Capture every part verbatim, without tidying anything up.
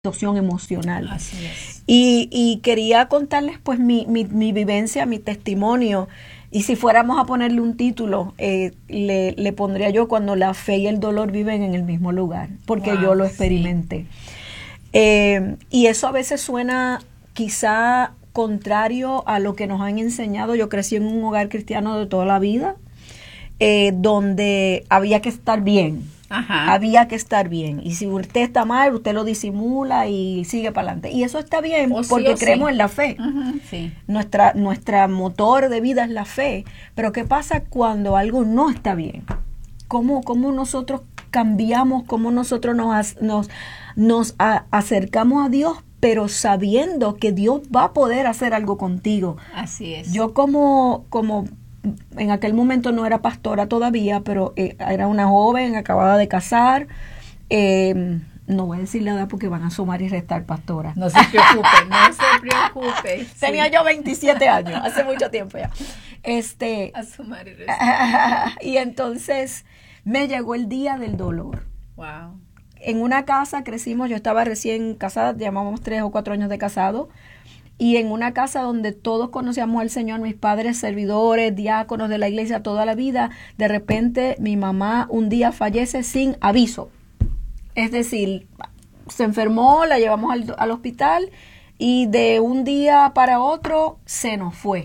situación emocional. Así es. Y, y quería contarles pues mi, mi, mi vivencia, mi testimonio. Y si fuéramos a ponerle un título, eh, le, le pondría yo cuando la fe y el dolor viven en el mismo lugar, porque Wow, yo lo experimenté. Sí. Eh, y eso a veces suena quizá contrario a lo que nos han enseñado. Yo crecí en un hogar cristiano de toda la vida, eh, donde había que estar bien. Ajá. Había que estar bien. Y si usted está mal, usted lo disimula y sigue para adelante. Y eso está bien, O sí porque o creemos sí. en la fe. Uh-huh, sí. Nuestra, nuestra motor de vida es la fe. Pero ¿qué pasa cuando algo no está bien? ¿Cómo, cómo nosotros cambiamos? ¿Cómo nosotros nos, nos, nos a, acercamos a Dios, pero sabiendo que Dios va a poder hacer algo contigo? Así es. Yo como... como en aquel momento no era pastora todavía, pero eh, era una joven, acabada de casar. Eh, no voy a decir la edad porque van a sumar y restar pastora. No se preocupe, no se preocupe. Tenía sí. yo veintisiete años, hace mucho tiempo ya. Este, A sumar y restar. y entonces me llegó el día del dolor. Wow. En una casa crecimos, yo estaba recién casada, llevábamos tres o cuatro años de casado. Y en una casa donde todos conocíamos al Señor, mis padres, servidores, diáconos de la iglesia toda la vida, de repente mi mamá un día fallece sin aviso. Es decir, se enfermó, la llevamos al, al hospital y de un día para otro se nos fue.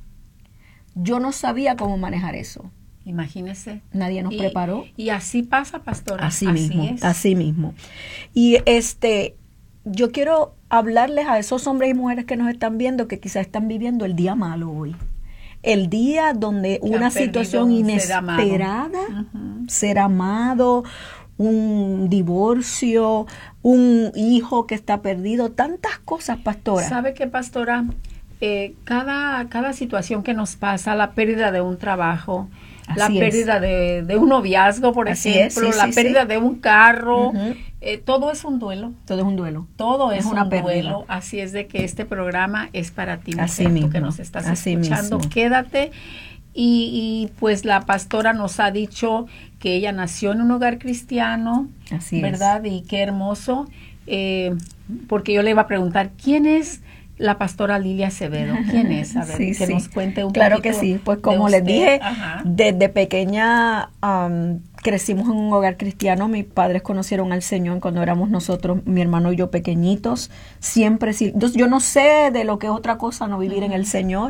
Yo no sabía cómo manejar eso. Imagínese. Nadie nos y, preparó. Y así pasa, pastora. Así, así mismo, es. así mismo. Y este... yo quiero hablarles a esos hombres y mujeres que nos están viendo que quizás están viviendo el día malo hoy. El día donde que una situación un inesperada, ser amado. Uh-huh. ser amado, un divorcio, un hijo que está perdido, tantas cosas, pastora. ¿Sabe qué, pastora? Eh, cada, cada situación que nos pasa, la pérdida de un trabajo, Así la pérdida de, de un noviazgo, por Así ejemplo, es, sí, la sí, pérdida sí. de un carro, uh-huh. eh, todo es un duelo. Todo es un duelo. Todo es, es una un pérdida. duelo. Así es de que este programa es para ti, Así mujer, mismo. Tú que nos estás Así escuchando. Mismo. Quédate. Y, y pues la pastora nos ha dicho que ella nació en un hogar cristiano, Así ¿verdad? Es. Y qué hermoso, eh, porque yo le iba a preguntar, ¿quién es la pastora Lilia Acevedo? ¿Quién es? A ver, sí, que sí. nos cuente un claro poquito. Claro que sí, pues como les dije, Ajá. desde pequeña um, crecimos en un hogar cristiano. Mis padres conocieron al Señor cuando éramos nosotros, mi hermano y yo, pequeñitos. Siempre, sí. Entonces, yo no sé de lo que es otra cosa no vivir uh-huh. en el Señor.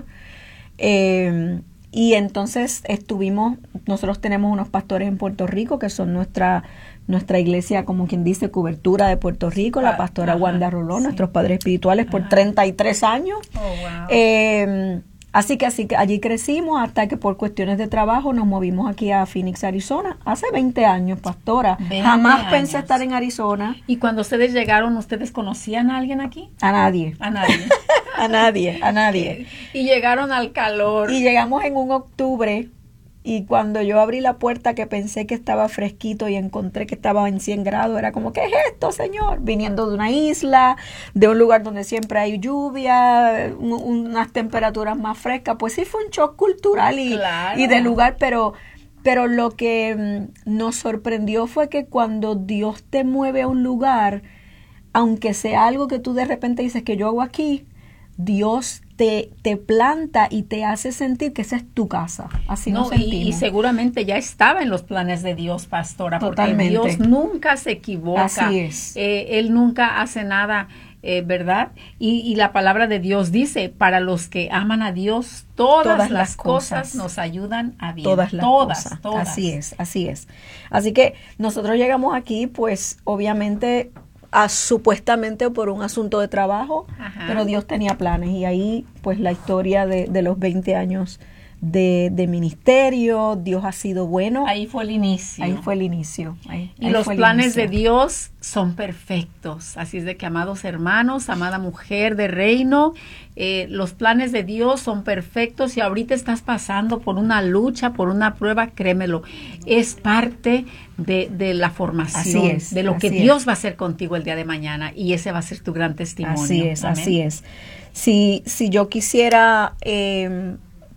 Eh, y entonces estuvimos, nosotros tenemos unos pastores en Puerto Rico que son nuestra nuestra iglesia, como quien dice, cobertura de Puerto Rico, la pastora Ajá, Wanda Rolón, sí. nuestros padres espirituales por Ajá. treinta y tres años. Oh, wow. Eh, así que así que allí crecimos hasta que por cuestiones de trabajo nos movimos aquí a Phoenix, Arizona, hace veinte años, pastora. Jamás años. pensé estar en Arizona. ¿Y cuando ustedes llegaron, ustedes conocían a alguien aquí? A nadie. A nadie. a nadie, a nadie. Y llegaron al calor. Y llegamos en un octubre. Y cuando yo abrí la puerta que pensé que estaba fresquito y encontré que estaba en cien grados, era como, ¿qué es esto, Señor? Viniendo de una isla, de un lugar donde siempre hay lluvia, un, unas temperaturas más frescas. Pues sí fue un shock cultural y, claro. y de lugar, pero, pero lo que mm, nos sorprendió fue que cuando Dios te mueve a un lugar, aunque sea algo que tú de repente dices que yo hago aquí, Dios te, te planta y te hace sentir que esa es tu casa. Así no, nos sentimos. Y, y seguramente ya estaba en los planes de Dios, pastora, Totalmente. Porque Dios nunca se equivoca. Así es. Eh, Él nunca hace nada, eh, ¿verdad? Y, y la palabra de Dios dice, para los que aman a Dios, todas, todas las, las cosas, cosas nos ayudan a bien. Todas las todas, cosas. Todas. Así es, así es. Así que nosotros llegamos aquí, pues, obviamente... A, supuestamente por un asunto de trabajo, Ajá. pero Dios tenía planes y ahí pues la historia de, de los veinte años de, de ministerio, Dios ha sido bueno. Ahí fue el inicio. Ahí fue el inicio. Ahí, y ahí los fue planes inicio. de Dios son perfectos, así es de que, amados hermanos, amada mujer de reino, eh, los planes de Dios son perfectos y ahorita estás pasando por una lucha, por una prueba, créemelo, es parte de, de la formación, así es, de lo que es. Dios va a hacer contigo el día de mañana y ese va a ser tu gran testimonio. Así es, Amén. así es. Si, si yo quisiera... Eh,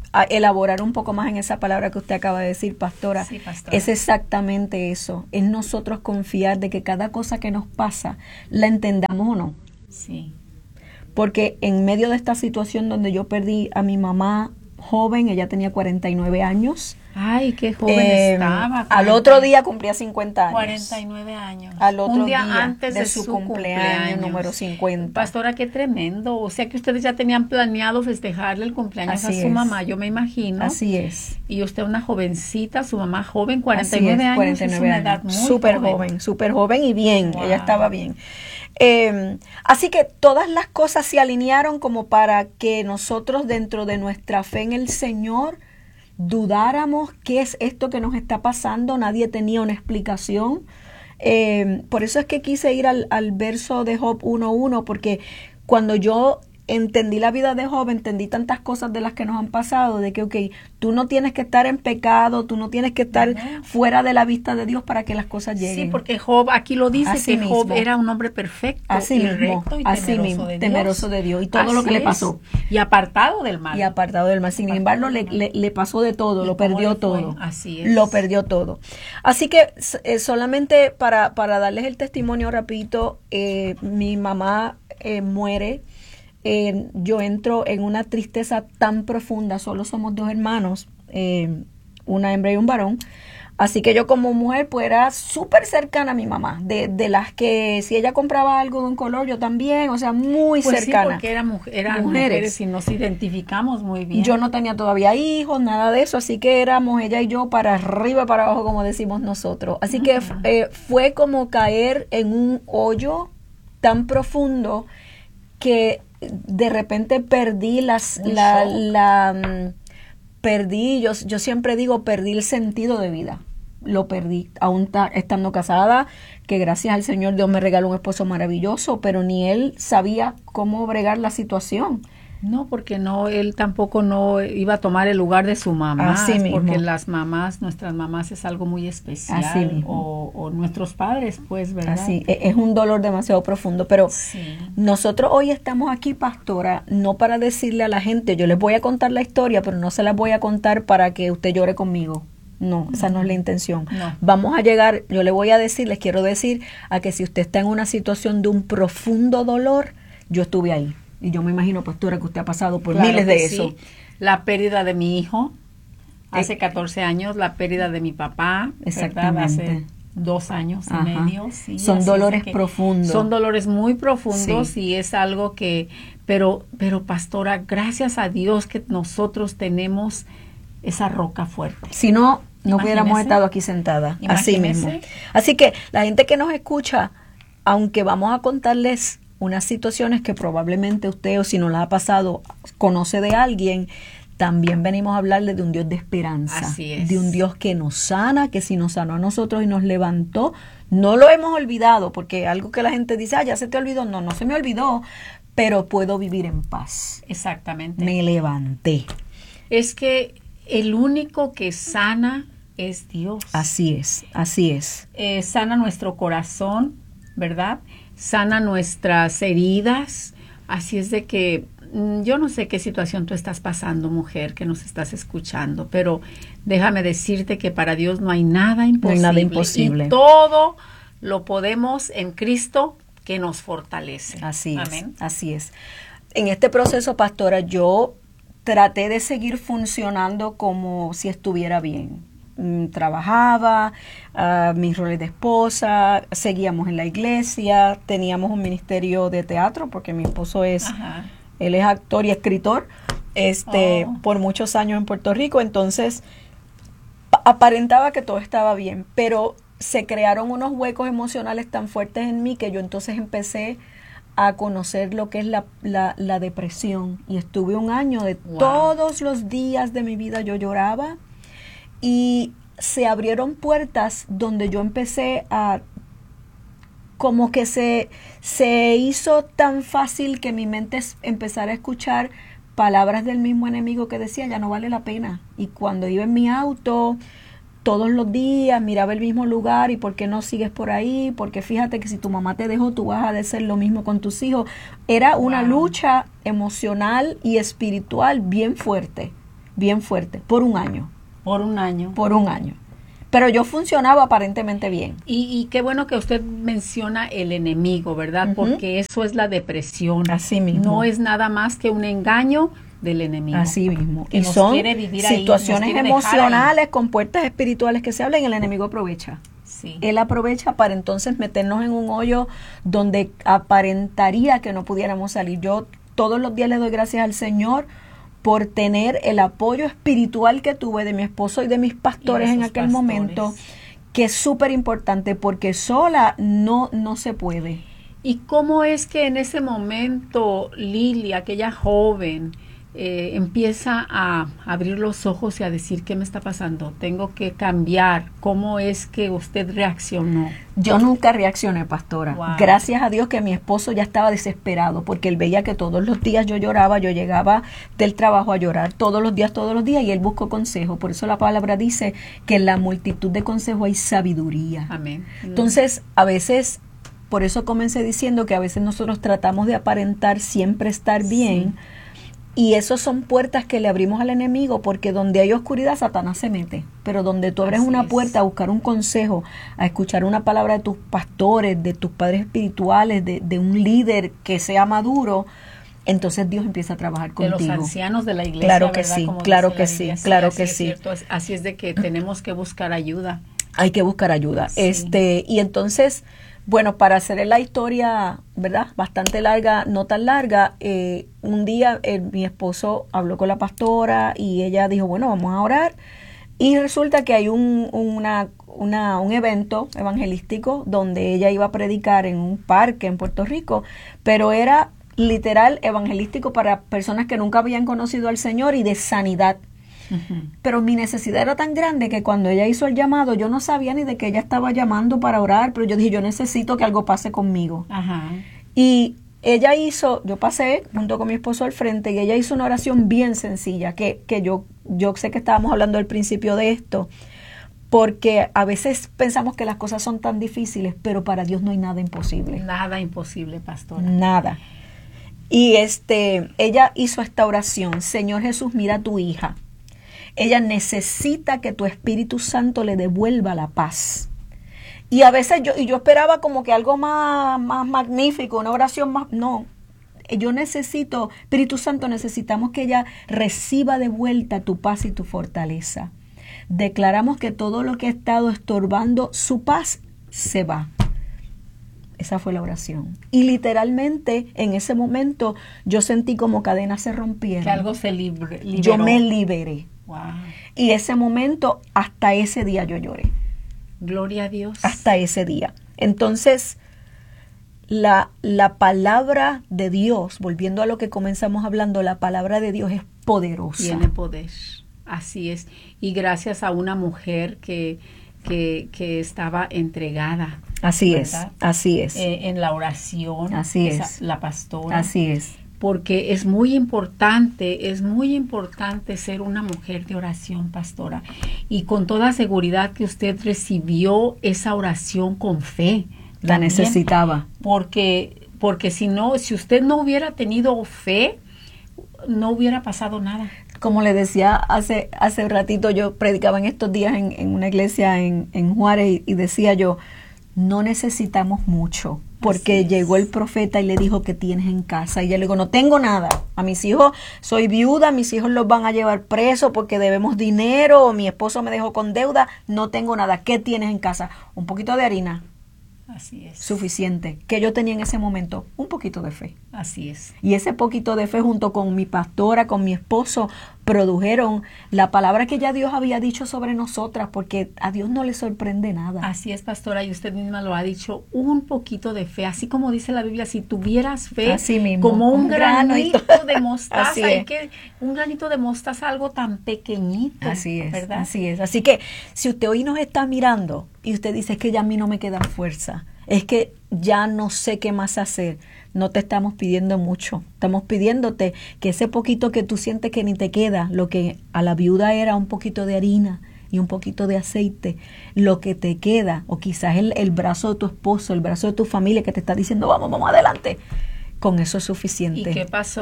a elaborar un poco más en esa palabra que usted acaba de decir, pastora, Sí, pastora. es exactamente eso, es nosotros confiar de que cada cosa que nos pasa la entendamos o no. Sí. Porque en medio de esta situación donde yo perdí a mi mamá joven, ella tenía cuarenta y nueve años. Ay, qué joven eh, estaba. Al cuarenta otro día cumplía cincuenta años. cuarenta y nueve años. Al otro Un día, día antes de, de su, su cumpleaños, cumpleaños, número cincuenta. Pastora, qué tremendo. O sea que ustedes ya tenían planeado festejarle el cumpleaños Así a su es. mamá, yo me imagino. Así es. Y usted una jovencita, su mamá joven, Así cuarenta y nueve es, años, cuarenta y es nueve una años. edad muy súper joven. joven, súper joven y bien, Wow. ella estaba bien. Eh, así que todas las cosas se alinearon como para que nosotros dentro de nuestra fe en el Señor dudáramos qué es esto que nos está pasando, nadie tenía una explicación. Eh, por eso es que quise ir al, al verso de Job uno uno, porque cuando yo entendí la vida de Job, entendí tantas cosas de las que nos han pasado, de que, ok, tú no tienes que estar en pecado, tú no tienes que estar Uh-huh. fuera de la vista de Dios para que las cosas lleguen. Sí, porque Job, aquí lo dice, Así que Job mismo. era un hombre perfecto Así y mismo, recto y así temeroso mismo, de Dios. temeroso de Dios y todo lo Así que le es. pasó. Y apartado del mal. Y apartado del mal. Sin Apartado embargo, del le, mal. le, le pasó de todo, ¿Y lo cómo perdió le fue? todo. Así es. Lo perdió todo. Así que eh, solamente para, para darles el testimonio rapidito, eh, mi mamá eh, muere. Eh, yo entro en una tristeza tan profunda, solo somos dos hermanos, eh, una hembra y un varón. Así que yo como mujer pues era súper cercana a mi mamá, de, de las que si ella compraba algo de un color, yo también, o sea, muy Pues cercana. sí, porque eran, muj eran Mujeres. mujeres. y nos identificamos muy bien. Yo no tenía todavía hijos, nada de eso, así que éramos ella y yo para arriba, para abajo, como decimos nosotros. Así que Ujú. eh, fue como caer en un hoyo tan profundo que de repente perdí las, Un la, shock. la, mm, perdí, yo, yo siempre digo, perdí el sentido de vida. Lo perdí, aún ta- estando casada, que gracias al Señor Dios me regaló un esposo maravilloso, pero ni él sabía cómo bregar la situación. No, porque no, él tampoco no iba a tomar el lugar de su mamá. Así mismo. Porque las mamás, nuestras mamás es algo muy especial. Así mismo. O, o nuestros padres, pues, ¿verdad? Así, e- es un dolor demasiado profundo, pero Sí. nosotros hoy estamos aquí, pastora, no para decirle a la gente, yo les voy a contar la historia, pero no se las voy a contar para que usted llore conmigo. No, esa no es la intención. No. Vamos a llegar, yo le voy a decir, les quiero decir, a que si usted está en una situación de un profundo dolor, yo estuve ahí. Y yo me imagino, pastora, que usted ha pasado por Claro miles que de sí. eso. La pérdida de mi hijo, hace Eh, catorce años, la pérdida de mi papá, ¿verdad? Exactamente. Hace dos años Ajá. y medio. Sí, Son así es dolores de que profundos. Son dolores muy profundos Sí. y es algo que, pero, pero pastora, gracias a Dios que nosotros tenemos esa roca fuerte. Si no, no hubiéramos Imagínese. estado aquí sentadas, así Imagínese. mismo. Así que la gente que nos escucha, aunque vamos a contarles unas situaciones que probablemente usted, o si no la ha pasado, conoce de alguien, también venimos a hablarle de un Dios de esperanza, Así es. de un Dios que nos sana, que si nos sanó a nosotros y nos levantó, no lo hemos olvidado, porque algo que la gente dice, ah, ya se te olvidó, no, no se me olvidó, pero puedo vivir en paz. Exactamente. Me levanté. Es que el único que sana es Dios. Así es, así es. Eh, sana nuestro corazón, ¿verdad? Sana nuestras heridas. Así es de que mm, yo no sé qué situación tú estás pasando, mujer, que nos estás escuchando, pero déjame decirte que para Dios no hay nada imposible. nada imposible. Y todo lo podemos en Cristo que nos fortalece. Así es, Amén. así es. En este proceso, pastora, yo traté de seguir funcionando como si estuviera bien. Mm, Trabajaba, ah, mis roles de esposa, seguíamos en la iglesia, teníamos un ministerio de teatro porque mi esposo es, Ajá. él es actor y escritor, este, Oh. por muchos años en Puerto Rico, entonces pa- aparentaba que todo estaba bien, pero se crearon unos huecos emocionales tan fuertes en mí que yo entonces empecé a conocer lo que es la, la, la depresión y estuve un año de Wow. todos los días de mi vida yo lloraba y se abrieron puertas donde yo empecé a como que se, se hizo tan fácil que mi mente es- empezara a escuchar palabras del mismo enemigo que decía ya no vale la pena. Y cuando iba en mi auto todos los días miraba el mismo lugar y por qué no sigues por ahí, porque fíjate que si tu mamá te dejó tú vas a hacer lo mismo con tus hijos. Era una Wow. lucha emocional y espiritual bien fuerte, bien fuerte, por un año. Por un año. Por un año. Pero yo funcionaba aparentemente bien. Y, y qué bueno que usted menciona el enemigo, ¿verdad? Uh-huh. Porque eso es la depresión. Así mismo. No es nada más que un engaño del enemigo. Así mismo. Que y nos son quiere vivir situaciones ahí, emocionales con puertas espirituales que se hablan y el enemigo aprovecha. Sí. Él aprovecha para entonces meternos en un hoyo donde aparentaría que no pudiéramos salir. Yo todos los días le doy gracias al Señor por tener el apoyo espiritual que tuve de mi esposo y de mis pastores en aquel pastores. momento, que es súper importante porque sola no, no se puede. ¿Y cómo es que en ese momento Lili, aquella joven, eh, empieza a abrir los ojos y a decir qué me está pasando? Tengo que cambiar. ¿Cómo es que usted reaccionó? Yo nunca reaccioné, pastora. Wow. Gracias a Dios que mi esposo ya estaba desesperado porque él veía que todos los días yo lloraba, yo llegaba del trabajo a llorar todos los días, todos los días y él buscó consejo. Por eso la palabra dice que en la multitud de consejos hay sabiduría. Amén. Entonces, a veces, por eso comencé diciendo que a veces nosotros tratamos de aparentar siempre estar bien. Sí. Y esas son puertas que le abrimos al enemigo, porque donde hay oscuridad, Satanás se mete. Pero donde tú abres Así una es. puerta a buscar un consejo, a escuchar una palabra de tus pastores, de tus padres espirituales, de, de un líder que sea maduro, entonces Dios empieza a trabajar contigo. De los ancianos de la iglesia, claro que ¿verdad? sí, Como claro dice que la sí, Biblia. claro Sí, que así sí. Es cierto. Así es de que tenemos que buscar ayuda. Hay que buscar ayuda. Sí. Este, y entonces, bueno, para hacer la historia, ¿verdad? Bastante larga, no tan larga, eh, un día eh, mi esposo habló con la pastora y ella dijo, bueno, vamos a orar. Y resulta que hay un, una, una, un evento evangelístico donde ella iba a predicar en un parque en Puerto Rico, pero era literal evangelístico para personas que nunca habían conocido al Señor y de sanidad. Uh-huh. Pero mi necesidad era tan grande que cuando ella hizo el llamado, yo no sabía ni de qué ella estaba llamando para orar, pero yo dije, yo necesito que algo pase conmigo. Uh-huh. Y ella hizo, yo pasé junto con mi esposo al frente y ella hizo una oración bien sencilla, que, que yo, yo sé que estábamos hablando al principio de esto, porque a veces pensamos que las cosas son tan difíciles, pero para Dios no hay nada imposible. Nada imposible, pastora. Nada. Y este, ella hizo esta oración, Señor Jesús, mira a tu hija. Ella necesita que tu Espíritu Santo le devuelva la paz. Y a veces yo, y yo esperaba como que algo más, más magnífico, una oración más, no. Yo necesito, Espíritu Santo, necesitamos que ella reciba de vuelta tu paz y tu fortaleza. Declaramos que todo lo que ha estado estorbando su paz se va. Esa fue la oración. Y literalmente en ese momento yo sentí como cadenas se rompieron. Que algo se libre, liberó. Yo me liberé. Wow. Y ese momento, hasta ese día yo lloré. Gloria a Dios. Hasta ese día. Entonces, la, la palabra de Dios, volviendo a lo que comenzamos hablando, la palabra de Dios es poderosa. Tiene poder. Así es. Y gracias a una mujer que, que, que estaba entregada. Así ¿verdad? es, así es. Eh, en la oración. Así esa, es. La pastora. Así es. Porque es muy importante, es muy importante ser una mujer de oración, pastora. Y con toda seguridad que usted recibió esa oración con fe. La también, necesitaba. Porque, porque si no, si usted no hubiera tenido fe, no hubiera pasado nada. Como le decía hace hace un ratito, yo predicaba en estos días en, en una iglesia en, en Juárez y, y decía yo, no necesitamos mucho. Porque llegó el profeta y le dijo, ¿qué tienes en casa? Y yo le digo, no tengo nada. A mis hijos, soy viuda, mis hijos los van a llevar presos porque debemos dinero, o mi esposo me dejó con deuda, no tengo nada. ¿Qué tienes en casa? Un poquito de harina. Así es. Suficiente. Que yo tenía en ese momento un poquito de fe. Así es. Y ese poquito de fe junto con mi pastora, con mi esposo, produjeron la palabra que ya Dios había dicho sobre nosotras, porque a Dios no le sorprende nada. Así es, pastora, y usted misma lo ha dicho, un poquito de fe, así como dice la Biblia, si tuvieras fe, así mismo, como un, un granito, granito de mostaza, así es. que un granito de mostaza, algo tan pequeñito. Así es, ¿verdad? Así es. Así que si usted hoy nos está mirando y usted dice, es que ya a mí no me queda fuerza, es que ya no sé qué más hacer, no te estamos pidiendo mucho, estamos pidiéndote que ese poquito que tú sientes que ni te queda, lo que a la viuda era un poquito de harina y un poquito de aceite, lo que te queda, o quizás el, el brazo de tu esposo, el brazo de tu familia que te está diciendo, vamos, vamos adelante, con eso es suficiente. ¿Y qué pasó?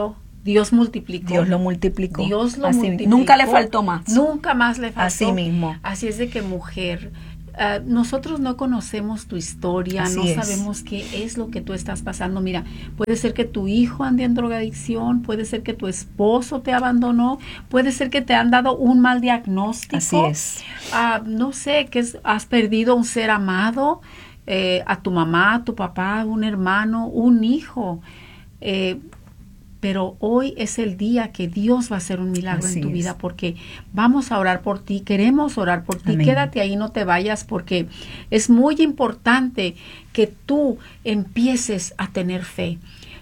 Dios multiplicó. Dios lo multiplicó. Dios lo Así, multiplicó. nunca le faltó más. Nunca más le faltó. Así mismo. Así es de que, mujer, Uh, nosotros no conocemos tu historia, Así no es. sabemos qué es lo que tú estás pasando. Mira, puede ser que tu hijo ande en drogadicción, puede ser que tu esposo te abandonó, puede ser que te han dado un mal diagnóstico. Así es. Uh, no sé, que es, has perdido un ser amado, eh, a tu mamá, a tu papá, un hermano, un hijo. Eh, Pero hoy es el día que Dios va a hacer un milagro Así en tu es. vida, porque vamos a orar por ti, queremos orar por ti. Amén. Quédate ahí, no te vayas, porque es muy importante que tú empieces a tener fe,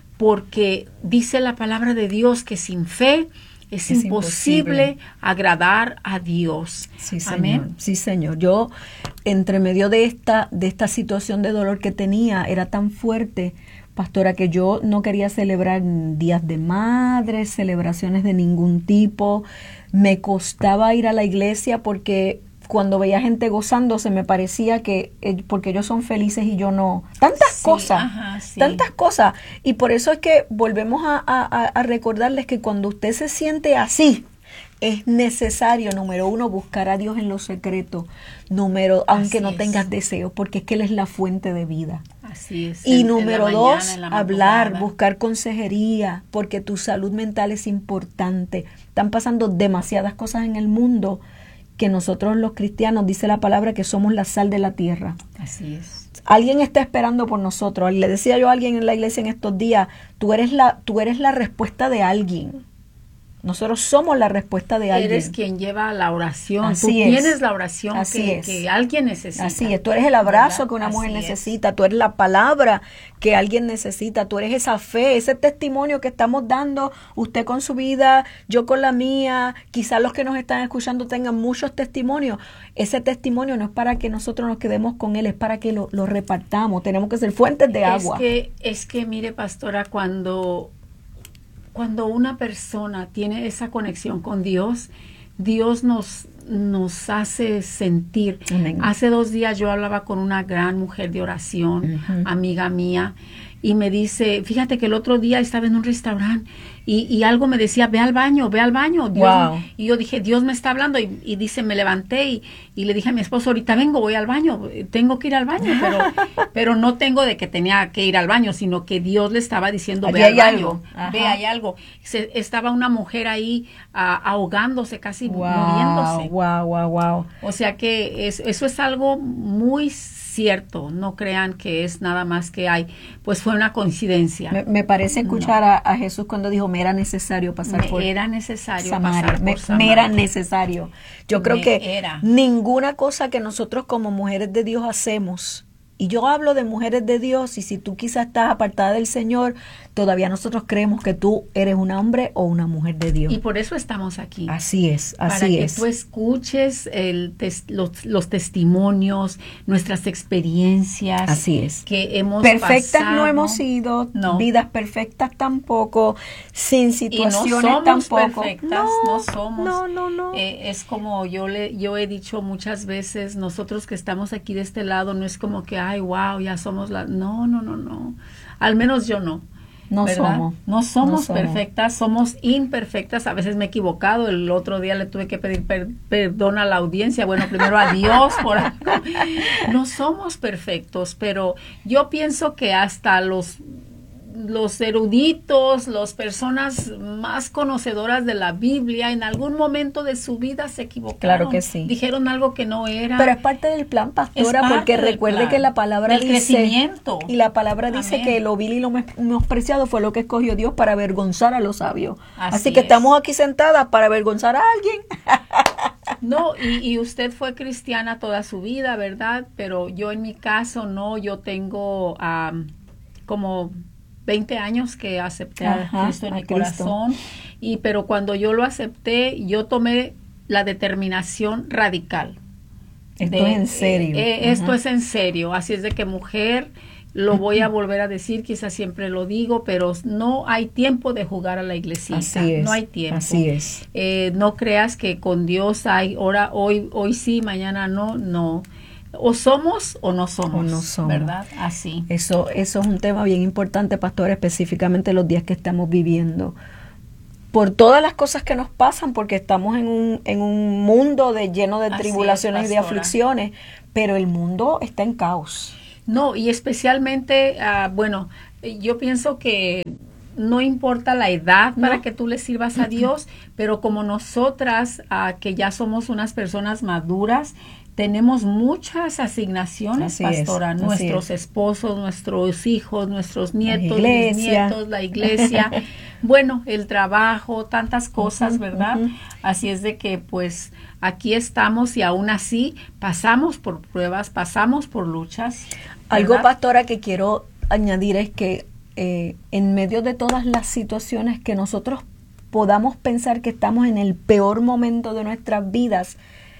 porque dice la palabra de Dios que sin fe es, es imposible, imposible agradar a Dios. Sí, Señor. Amén. Sí, Señor. Yo, entre medio de esta, de esta situación de dolor que tenía, era tan fuerte, pastora, que yo no quería celebrar días de madre, celebraciones de ningún tipo. Me costaba ir a la iglesia porque cuando veía gente gozándose me parecía que, eh, porque ellos son felices y yo no. Tantas sí, cosas, ajá, sí. tantas cosas. Y por eso es que volvemos a, a, a recordarles que cuando usted se siente así, es necesario, número uno, buscar a Dios en lo secreto, número, aunque Así no es. tengas deseos, porque es que Él es la fuente de vida. Así es. Y en, número en dos, mañana, hablar, buscar consejería, porque tu salud mental es importante. Están pasando demasiadas cosas en el mundo que nosotros los cristianos, dice la palabra, que somos la sal de la tierra. Así es. Alguien está esperando por nosotros. Le decía yo a alguien en la iglesia en estos días, tú eres la, tú eres la respuesta de alguien. Nosotros somos la respuesta de alguien. Eres quien lleva la oración. Así tú es. tienes la oración Así que, es. que alguien necesita. Así es. Tú eres el abrazo ¿verdad? que una Así mujer es. necesita. Tú eres la palabra que alguien necesita. Tú eres esa fe, ese testimonio que estamos dando. Usted con su vida, yo con la mía. Quizás los que nos están escuchando tengan muchos testimonios. Ese testimonio no es para que nosotros nos quedemos con él, es para que lo, lo repartamos. Tenemos que ser fuentes de agua. Es que, es que mire, pastora, cuando... Cuando una persona tiene esa conexión con Dios, Dios nos, nos hace sentir. Amén. Hace dos días yo hablaba con una gran mujer de oración, uh-huh. amiga mía, y me dice, fíjate que el otro día estaba en un restaurante y, y algo me decía, ve al baño, ve al baño. Dios, wow. Y yo dije, Dios me está hablando. Y, y dice, me levanté y, y le dije a mi esposo, ahorita vengo, voy al baño, tengo que ir al baño. Pero, pero no tengo de que tenía que ir al baño, sino que Dios le estaba diciendo, Allí ve al baño, algo. ve, hay algo. Se, estaba una mujer ahí uh, ahogándose, casi wow, muriéndose. Wow, wow, wow. O sea que es, eso es algo muy cierto, no crean que es nada más que hay, pues fue una coincidencia. Me, me parece escuchar no. a, a Jesús cuando dijo, me era necesario pasar me por era necesario Samaria, pasar por me, Samaria. me era necesario. Yo creo me que era. ninguna cosa que nosotros como mujeres de Dios hacemos, y yo hablo de mujeres de Dios, y si tú quizás estás apartada del Señor, todavía nosotros creemos que tú eres un hombre o una mujer de Dios. Y por eso estamos aquí. Así es, así para es. que tú escuches el tes, los, los testimonios, nuestras experiencias. Así es. Que hemos perfectas pasado. no hemos sido, no. vidas perfectas tampoco, sin situaciones y no somos tampoco. perfectas, no, no somos. No, no, no. Eh, es como yo le, yo he dicho muchas veces, nosotros que estamos aquí de este lado, no es como que, ay, wow, ya somos la... No, no, no, no. Al menos yo no. No ¿verdad? somos. No somos no somos perfectas, somos imperfectas. A veces me he equivocado. El otro día le tuve que pedir per, perdón a la audiencia. Bueno, primero a Dios por algo. No somos perfectos, pero yo pienso que hasta los los eruditos, las personas más conocedoras de la Biblia, en algún momento de su vida se equivocaron. Claro que sí. Dijeron algo que no era. Pero es parte del plan, pastora, parte porque recuerde plan, que la palabra del dice... crecimiento. Y la palabra dice Amén. Que lo vil y lo menospreciado fue lo que escogió Dios para avergonzar a los sabios. Así, Así que es. estamos aquí sentadas para avergonzar a alguien. No, y, y usted fue cristiana toda su vida, ¿verdad? Pero yo en mi caso no, yo tengo um, como... veinte años que acepté Ajá, a Cristo en a mi Cristo. corazón, y pero cuando yo lo acepté, yo tomé la determinación radical. Esto de, es en serio. Eh, eh, esto es en serio, así es de que mujer, lo voy a volver a decir, quizás siempre lo digo, pero no hay tiempo de jugar a la iglesita, así es, no hay tiempo. Así es. Eh, no creas que con Dios hay, ahora, hoy, hoy sí, mañana no, no. O somos o no somos, o no somos, ¿verdad? Así. Eso, eso es un tema bien importante, pastor, específicamente los días que estamos viviendo. por todas las cosas que nos pasan, porque estamos en un, en un mundo de, lleno de Así tribulaciones es, y de pastora. aflicciones, pero el mundo está en caos. No, y especialmente, uh, bueno, yo pienso que no importa la edad para No. que tú le sirvas a Dios, pero como nosotras, uh, que ya somos unas personas maduras, tenemos muchas asignaciones, Así pastora, es, así nuestros es. esposos, nuestros hijos, nuestros nietos, iglesia. bisnietos, la iglesia, bueno, el trabajo, tantas cosas, Ujú, ¿verdad? ujú. Así es de que pues aquí estamos y aún así pasamos por pruebas, pasamos por luchas. Algo, ¿verdad? pastora, que quiero añadir es que eh, en medio de todas las situaciones que nosotros podamos pensar que estamos en el peor momento de nuestras vidas,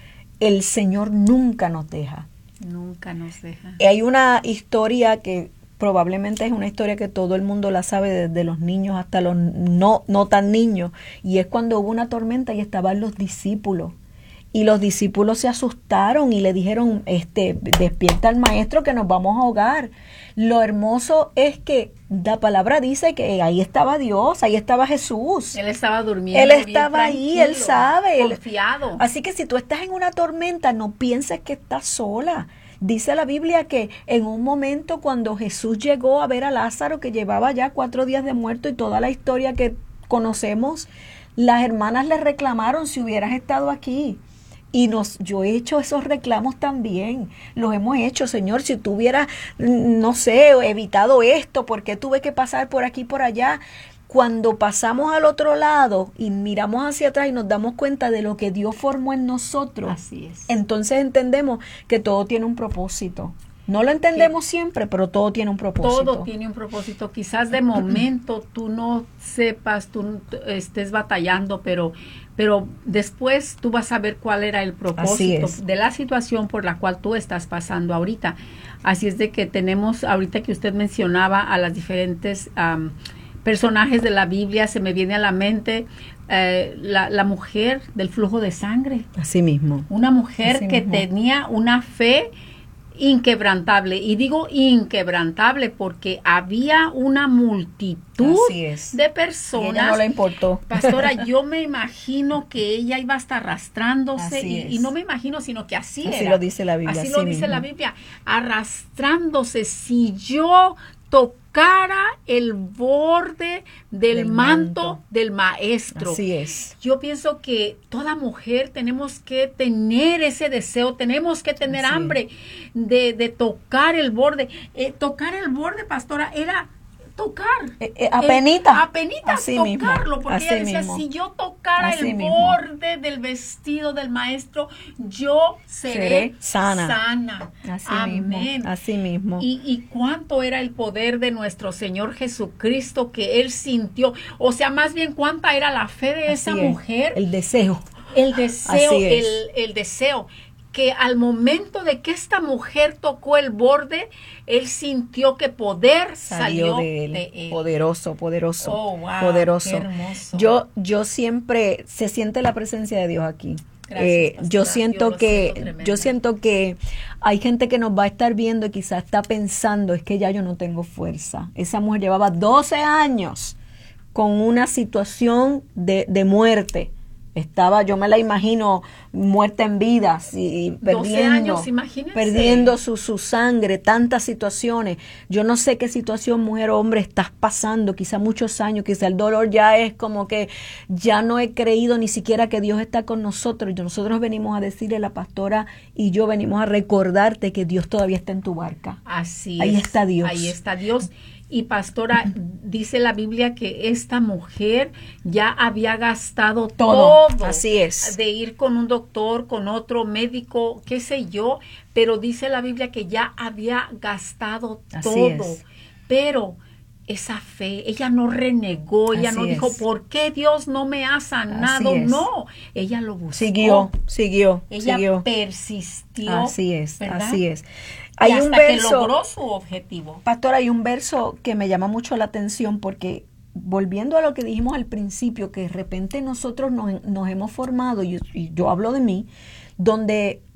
el Señor nunca nos deja. Nunca nos deja. Hay una historia que probablemente es una historia que todo el mundo la sabe, desde los niños hasta los no, no tan niños, y es cuando hubo una tormenta y estaban los discípulos. Y los discípulos se asustaron y le dijeron, este, despierta al maestro que nos vamos a ahogar. Lo hermoso es que la palabra dice que ahí estaba Dios, ahí estaba Jesús. Él estaba durmiendo. Él bien estaba ahí, tranquilo, Él sabe. Él- Confiado. Así que si tú estás en una tormenta, no pienses que estás sola. Dice la Biblia que en un momento cuando Jesús llegó a ver a Lázaro, que llevaba ya cuatro días de muerto, y toda la historia que conocemos, las hermanas le reclamaron, si hubieras estado aquí. Y nos, yo he hecho esos reclamos también, los hemos hecho, Señor, si tú hubieras, no sé, evitado esto, ¿por qué tuve que pasar por aquí y por allá? Cuando pasamos al otro lado y miramos hacia atrás y nos damos cuenta de lo que Dios formó en nosotros, Así es. entonces entendemos que todo tiene un propósito. No lo entendemos siempre, pero todo tiene un propósito. Todo tiene un propósito. Quizás de momento tú no sepas, tú no estés batallando, pero, pero después tú vas a ver cuál era el propósito es. de la situación por la cual tú estás pasando ahorita. Así es de que tenemos, ahorita que usted mencionaba a las diferentes um, personajes de la Biblia, se me viene a la mente eh, la, la mujer del flujo de sangre. Así mismo. Una mujer Así que mismo. tenía una fe inquebrantable, y digo inquebrantable porque había una multitud Así es. de Y ella personas. no le importó. Pastora, yo me imagino que ella iba hasta arrastrándose, Así y, es. y no me imagino, sino que así, Así era. lo dice la Biblia, Así así lo dice mismo. la Biblia, arrastrándose. Si yo tocara el borde del, Del manto, manto. del maestro. Así es. Yo pienso que toda mujer tenemos que tener ese deseo, tenemos que tener Así hambre de, de tocar el borde. Eh, tocar el borde, pastora, era tocar. Eh, eh, apenita. Eh, apenita Así tocarlo, mismo, porque así ella decía, mismo. si yo tocara Así el mismo. borde del vestido del maestro, yo seré, Seré sana. sana. Así Amén. mismo. Así mismo. Y, y cuánto era el poder de nuestro Señor Jesucristo que Él sintió. O sea, más bien cuánta era la fe de esa Así es. mujer. El deseo. El deseo, Así es. el, el deseo. Que al momento de que esta mujer tocó el borde, él sintió que poder salió, Salió de él. de él. Poderoso, poderoso. Oh, wow, poderoso. qué hermoso. Yo, yo siempre, se siente la presencia de Dios aquí. Gracias, Eh, pastora. yo Yo siento lo que, siento tremenda. yo siento que hay gente que nos va a estar viendo y quizás está pensando, es que ya yo no tengo fuerza. Esa mujer llevaba doce años con una situación de, de muerte. Estaba, yo me la imagino muerta en vida, y perdiendo, años, imagínense. perdiendo su, su sangre, tantas situaciones. Yo no sé qué situación, mujer o hombre, estás pasando, quizá muchos años, quizá el dolor ya es como que ya no he creído ni siquiera que Dios está con nosotros. Y nosotros venimos a decirle, la pastora y yo venimos a recordarte que Dios todavía está en tu barca. Así Ahí es. está Dios. Ahí está Dios. Y pastora, dice la Biblia que esta mujer ya había gastado Todo. todo. Así es. De ir con un doctor, con otro médico, qué sé yo, pero dice la Biblia que ya había gastado Así todo. es. Pero esa fe, ella no renegó, ella Así no dijo, es. ¿por qué Dios no me ha sanado? Así es. No, ella lo buscó. Siguió, siguió, Ella siguió. persistió. Así es, ¿verdad? así es. Y Hay hasta un que verso, logró su objetivo. pastor, hay un verso que me llama mucho la atención porque volviendo a lo que dijimos al principio, que de repente nosotros nos, nos hemos formado, y, y yo hablo de mí, donde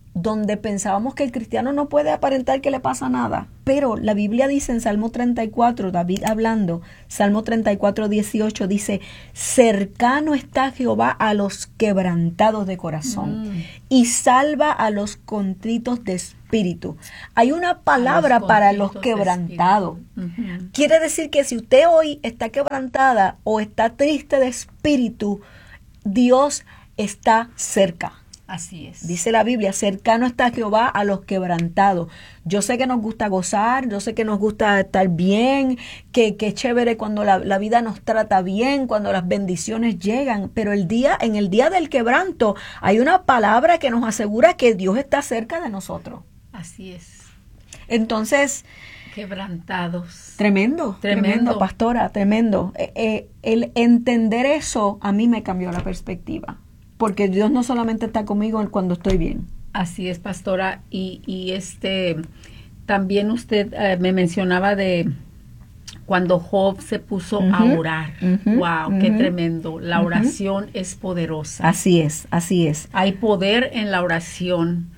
donde pensábamos que el cristiano no puede aparentar que le pasa nada. Pero la Biblia dice en Salmo treinta y cuatro, David hablando, Salmo treinta y cuatro, dieciocho, dice, cercano está Jehová a los quebrantados de corazón mm. y salva a los contritos de espíritu. Hay una palabra los para los quebrantados. Uh-huh. Quiere decir que si usted hoy está quebrantada o está triste de espíritu, Dios está cerca. Así es. Dice la Biblia, cercano está Jehová a los quebrantados. Yo sé que nos gusta gozar, yo sé que nos gusta estar bien, que, que es chévere cuando la, la vida nos trata bien, cuando las bendiciones llegan, pero el día, en el día del quebranto hay una palabra que nos asegura que Dios está cerca de nosotros. Así es. Entonces, quebrantados. Tremendo, tremendo, tremendo pastora, tremendo. Eh, eh, el entender eso a mí me cambió la perspectiva. Porque Dios no solamente está conmigo cuando estoy bien. Así es, pastora. Y, y este también usted eh, me mencionaba de cuando Job se puso uh-huh, a orar. Uh-huh, ¡Wow! Uh-huh, ¡qué tremendo! La oración uh-huh. es poderosa. Así es, así es. Hay poder en la oración.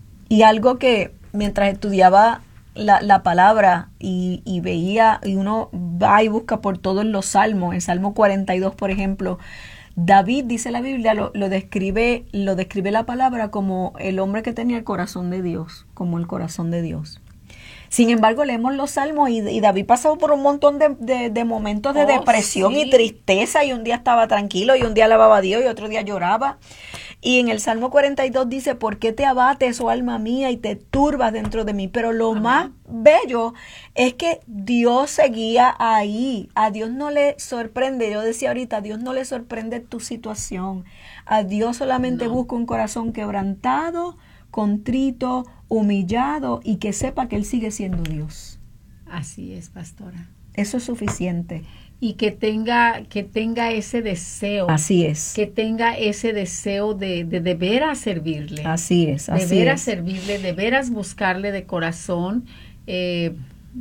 Y algo que mientras estudiaba la, la palabra y, y veía, y uno va y busca por todos los salmos, el Salmo cuarenta y dos, por ejemplo, David, dice la Biblia, lo, lo describe, lo describe la palabra como el hombre que tenía el corazón de Dios, como el corazón de Dios. Sin embargo, leemos los salmos y, y David pasó por un montón de, de, de momentos de oh, depresión sí. y tristeza, y un día estaba tranquilo, y un día alababa a Dios, y otro día lloraba. Y en el Salmo cuarenta y dos dice, ¿por qué te abates, oh alma mía, y te turbas dentro de mí? Pero lo Amén. Más bello es que Dios seguía ahí. A Dios no le sorprende, yo decía ahorita, a Dios no le sorprende tu situación. A Dios solamente no. busca un corazón quebrantado, contrito, humillado, y que sepa que Él sigue siendo Dios. Así es, pastora. Eso es suficiente. Y que tenga, que tenga ese deseo. Así es. Que tenga ese deseo de, de, de veras servirle. Así es, así de veras es. servirle, de veras buscarle de corazón, eh,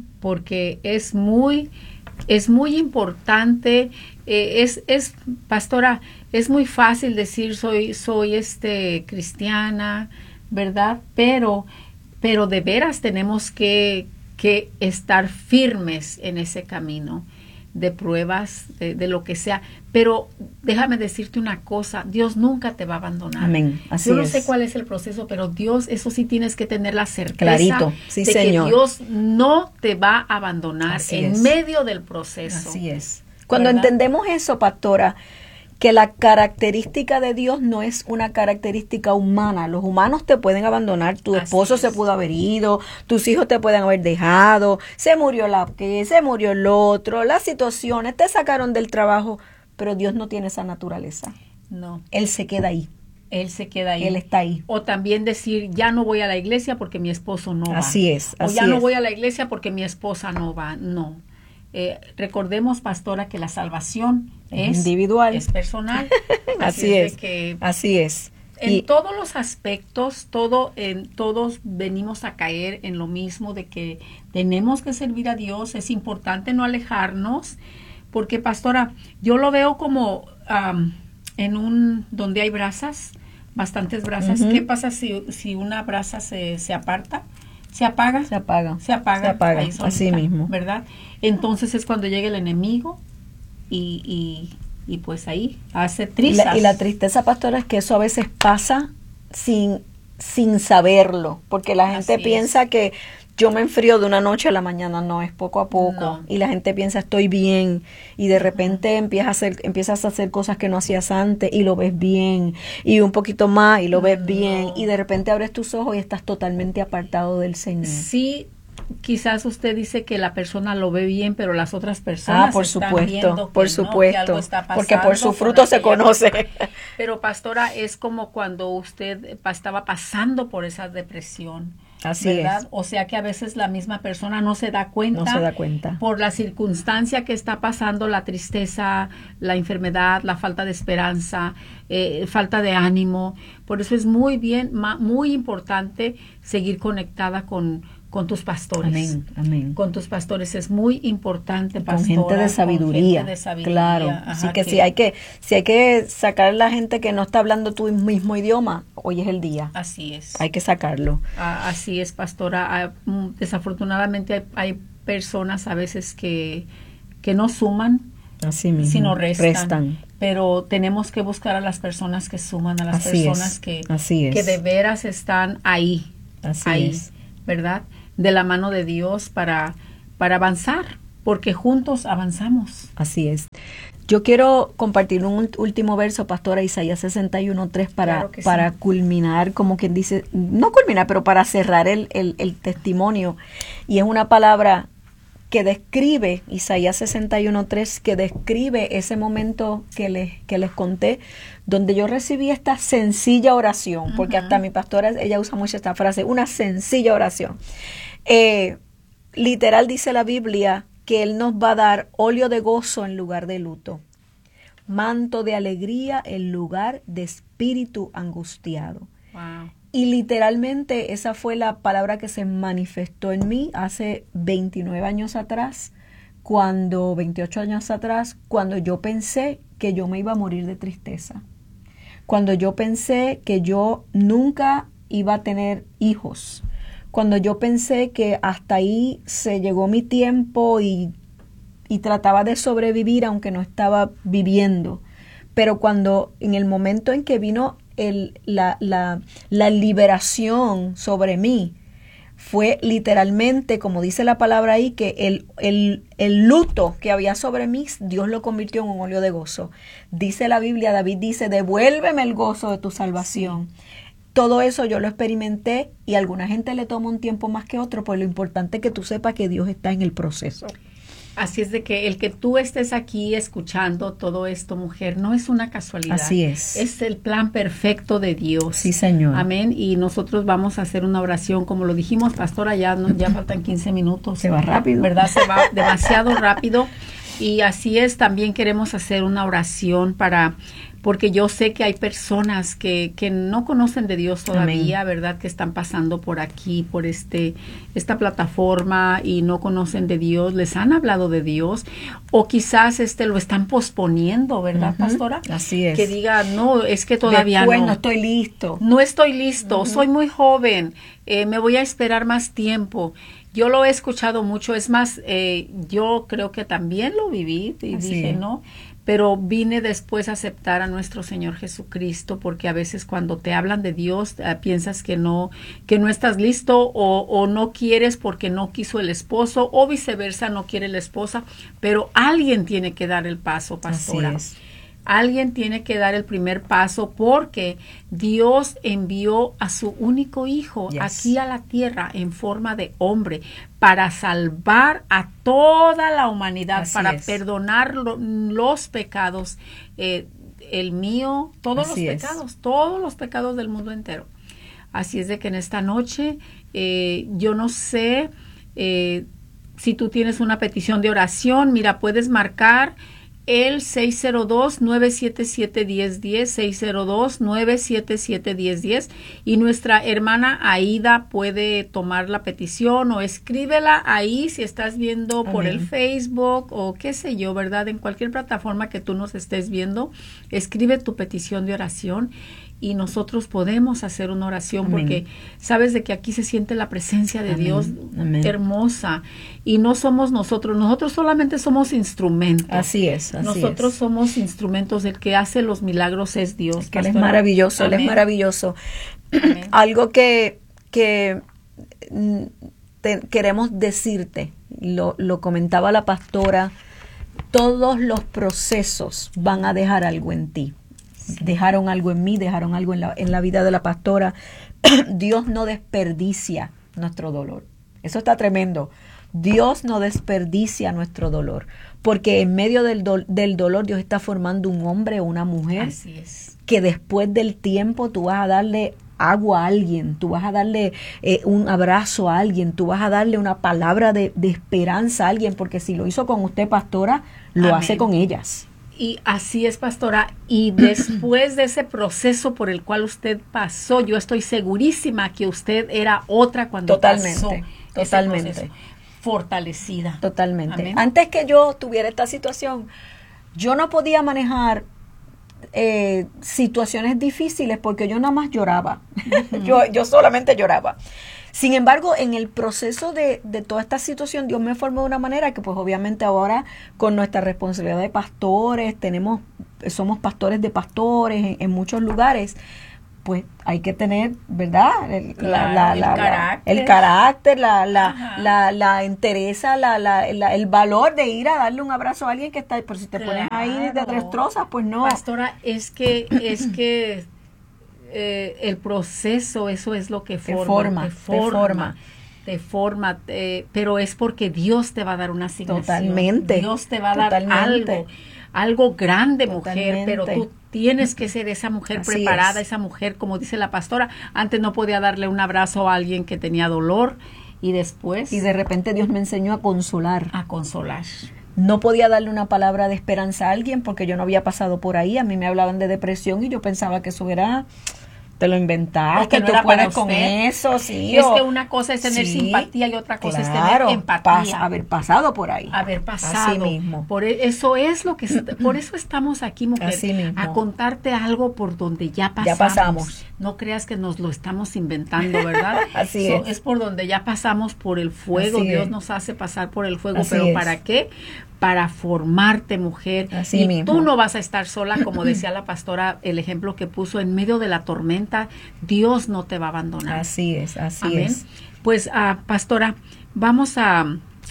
porque es muy, es muy importante, eh, es, es, pastora, es muy fácil decir soy, soy este cristiana, ¿verdad? Pero, pero de veras tenemos que, que estar firmes en ese camino de pruebas, de, de lo que sea. Pero déjame decirte una cosa, Dios nunca te va a abandonar. Amén. Así Yo no es. sé cuál es el proceso, pero Dios, eso sí tienes que tener la certeza Clarito. Sí, de señor. que Dios no te va a abandonar Así en es. medio del proceso. Así es. Cuando ¿verdad? entendemos eso, pastora, que la característica de Dios no es una característica humana. Los humanos te pueden abandonar, tu Así esposo es. se pudo haber ido, tus hijos te pueden haber dejado, se murió la que, se murió el otro, las situaciones, te sacaron del trabajo, pero Dios no tiene esa naturaleza. No. Él se queda ahí. Él se queda ahí. Él está ahí. O también decir, ya no voy a la iglesia porque mi esposo no va. Así es. O así ya no es. voy a la iglesia porque mi esposa no va. No. Eh, recordemos, pastora, que la salvación es individual, es personal. Así, así es, es. Que así es. En y, todos los aspectos, todo, en, todos venimos a caer en lo mismo de que tenemos que servir a Dios. Es importante no alejarnos, porque, pastora, yo lo veo como um, en un donde hay brasas, bastantes brasas. Uh-huh. ¿Qué pasa si, si una brasa se, se aparta? Se apaga. Se apaga. Se apaga. Se apaga, ahí solita, así mismo. ¿verdad? Entonces es cuando llega el enemigo y, y, y pues ahí hace trizas. Y la, y la tristeza, pastora, es que eso a veces pasa sin, sin saberlo, porque la gente Así piensa es. que yo me enfrío de una noche a la mañana. No, es poco a poco. No. Y la gente piensa estoy bien, y de repente empiezas a hacer, empiezas a hacer cosas que no hacías antes y lo ves bien, y un poquito más y lo ves no. bien, y de repente abres tus ojos y estás totalmente apartado del Señor. Sí, quizás usted dice que la persona lo ve bien, pero las otras personas ah, por están supuesto, viendo por que supuesto, no, que algo está pasando porque por su fruto con se conoce. Persona. Pero, pastora, es como cuando usted estaba pasando por esa depresión. Así ¿verdad? es. O sea que a veces la misma persona no se da cuenta. No se da cuenta. Por la circunstancia que está pasando, la tristeza, la enfermedad, la falta de esperanza, eh, falta de ánimo. Por eso es muy bien, ma, muy importante seguir conectada con, con tus pastores. Amén, amén. Con tus pastores es muy importante, pastora. Con gente de sabiduría. Con gente de sabiduría. Claro. Ajá, Así que, que si hay que, si hay que sacar a la gente que no está hablando tu mismo idioma, hoy es el día. Así es. Hay que sacarlo. Ah, así es, pastora. Ah, mm, desafortunadamente hay, hay personas a veces que, que no suman, Así mismo. sino restan. restan. Pero tenemos que buscar a las personas que suman, a las Así personas es, que, así es. que de veras están ahí. Así ahí, es. ¿verdad? De la mano de Dios para, para avanzar, porque juntos avanzamos. Así es. Yo quiero compartir un último verso, pastora, Isaías sesenta y uno tres, para, Claro que para sí. culminar, como quien dice, no culminar, pero para cerrar el, el, el testimonio. Y es una palabra que describe, Isaías sesenta y uno tres, que describe ese momento que les, que les conté, donde yo recibí esta sencilla oración, porque Ujú. hasta mi pastora, ella usa mucho esta frase, una sencilla oración. Eh, literal dice la Biblia que Él nos va a dar óleo de gozo en lugar de luto, manto de alegría en lugar de espíritu angustiado. Wow. Y literalmente esa fue la palabra que se manifestó en mí hace veintinueve años atrás, cuando, veintiocho años atrás, cuando yo pensé que yo me iba a morir de tristeza. Cuando yo pensé que yo nunca iba a tener hijos. Cuando yo pensé que hasta ahí se llegó mi tiempo y, y trataba de sobrevivir aunque no estaba viviendo. Pero cuando en el momento en que vino el, la, la, la liberación sobre mí, fue literalmente, como dice la palabra ahí, que el, el, el luto que había sobre mí, Dios lo convirtió en un óleo de gozo. Dice la Biblia, David dice, devuélveme el gozo de tu salvación. Sí. Todo eso yo lo experimenté y a alguna gente le toma un tiempo más que otro, pues lo importante es que tú sepas que Dios está en el proceso. Así es de que el que tú estés aquí escuchando todo esto, mujer, no es una casualidad. Así es. Es el plan perfecto de Dios. Sí, Señor. Amén. Y nosotros vamos a hacer una oración, como lo dijimos, pastora, ya, no, ya faltan quince minutos. Se va rápido. ¿Verdad? Se va demasiado rápido. Y así es, también queremos hacer una oración para... porque yo sé que hay personas que, que no conocen de Dios todavía, Amén. ¿Verdad? Que están pasando por aquí, por este esta plataforma y no conocen de Dios, les han hablado de Dios, o quizás este lo están posponiendo, ¿verdad, uh-huh. pastora? Así es. Que diga, no, es que todavía Después no. no estoy listo. No estoy listo, uh-huh. soy muy joven, eh, me voy a esperar más tiempo. Yo lo he escuchado mucho, es más, eh, yo creo que también lo viví y Así dije, es. no, pero vine después a aceptar a nuestro Señor Jesucristo, porque a veces cuando te hablan de Dios uh, piensas que no, que no estás listo o, o no quieres porque no quiso el esposo o viceversa, no quiere la esposa, pero alguien tiene que dar el paso, pastora. Así es. Alguien tiene que dar el primer paso porque Dios envió a su único hijo yes. aquí a la tierra en forma de hombre para salvar a toda la humanidad, Así para es. perdonar lo, los pecados, eh, el mío, todos Así los es. pecados, todos los pecados del mundo entero. Así es de que en esta noche eh, yo no sé eh, si tú tienes una petición de oración, mira, puedes marcar el seis cero dos, nueve siete siete, uno cero uno cero, seis cero dos, nueve siete siete, uno cero uno cero, y nuestra hermana Aida puede tomar la petición o escríbela ahí si estás viendo Amén. Por el Facebook o qué sé yo, ¿verdad? En cualquier plataforma que tú nos estés viendo, escribe tu petición de oración y nosotros podemos hacer una oración Amén. Porque sabes de que aquí se siente la presencia de Amén. Dios Amén. Hermosa y no somos nosotros, nosotros solamente somos instrumentos. Así es, así Nosotros es. somos instrumentos, el que hace los milagros es Dios. Es que Él es maravilloso, Amén. Él es maravilloso. Amén. Algo que, que te, queremos decirte, lo, lo comentaba la pastora, todos los procesos van a dejar algo en ti. Dejaron algo en mí, dejaron algo en la, en la vida de la pastora. Dios no desperdicia nuestro dolor. Eso está tremendo. Dios no desperdicia nuestro dolor, porque en medio del, do, del dolor Dios está formando un hombre o una mujer. Así es. Que después del tiempo tú vas a darle agua a alguien, tú vas a darle eh, un abrazo a alguien, tú vas a darle una palabra de, de esperanza a alguien, porque si lo hizo con usted, pastora, lo Amén. Hace con ellas. Y así es, pastora, y después de ese proceso por el cual usted pasó, yo estoy segurísima que usted era otra cuando Totalmente. pasó Totalmente. ese proceso, fortalecida. Totalmente. Amén. Antes que yo tuviera esta situación, yo no podía manejar eh, situaciones difíciles porque yo nada más lloraba. Uh-huh. yo, yo solamente lloraba. Sin embargo, en el proceso de, de toda esta situación, Dios me formó de una manera que pues obviamente ahora con nuestra responsabilidad de pastores, tenemos, somos pastores de pastores en, en muchos lugares, pues hay que tener, ¿verdad? El, claro, la, la, el, la, carácter. el carácter, la, la, la, la entereza, la, la, la, el valor de ir a darle un abrazo a alguien que está, pero si te claro. pones ahí de destrozas, pues no. Pastora, es que, es que eh, el proceso, eso es lo que forma, te forma, te forma. Te forma. Te forma eh, pero es porque Dios te va a dar una asignación. Totalmente. Dios te va a dar algo, algo grande, mujer, Totalmente. Pero tú tienes que ser esa mujer Así preparada, es. esa mujer, como dice la pastora, antes no podía darle un abrazo a alguien que tenía dolor y después... Y de repente Dios me enseñó a consolar. A consolar. No podía darle una palabra de esperanza a alguien porque yo no había pasado por ahí. A mí me hablaban de depresión y yo pensaba que eso era... Te lo inventaste, no tú puedes con eso, sí. Es o, que una cosa es tener sí, simpatía y otra cosa claro, es tener empatía. Pas, haber pasado por ahí. Haber pasado. Así mismo. Por eso es lo que, por eso estamos aquí, mujer. Así mismo. A contarte algo por donde ya pasamos. Ya pasamos. No creas que nos lo estamos inventando, ¿verdad? Así so, es. Es por donde ya pasamos por el fuego. Así Dios es. nos hace pasar por el fuego. Así ¿Pero es. para qué? Para formarte, mujer. Así y mismo. Tú no vas a estar sola, como decía la pastora, el ejemplo que puso, en medio de la tormenta, Dios no te va a abandonar. Así es, así Amén. es. Pues, uh, pastora, vamos a...